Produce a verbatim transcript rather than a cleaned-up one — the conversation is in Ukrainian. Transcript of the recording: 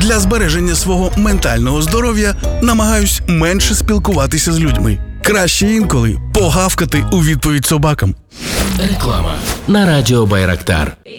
Для збереження свого ментального здоров'я намагаюсь менше спілкуватися з людьми. Краще інколи погавкати у відповідь собакам. Реклама на радіо Байрактар.